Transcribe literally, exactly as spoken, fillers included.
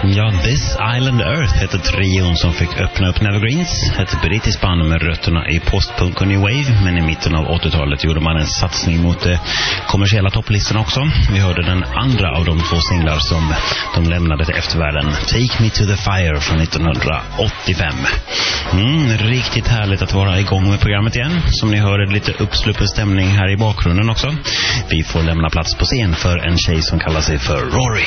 Ja, This Island Earth hette trion som fick öppna upp Nevergreens. Ett brittiskt band med rötterna i postpunk och new wave, men i mitten av åttiotalet gjorde man en satsning mot de kommersiella topplistorna också. Vi hörde den andra av de två singlar som de lämnade till eftervärlden, Take Me to the Fire från nittonhundraåttiofem. Mm, riktigt härligt att vara igång med programmet igen. Som ni hörde, lite uppsluppen stämning här i bakgrunden också. Vi får lämna plats på scen för en tjej som kallar sig för Rory.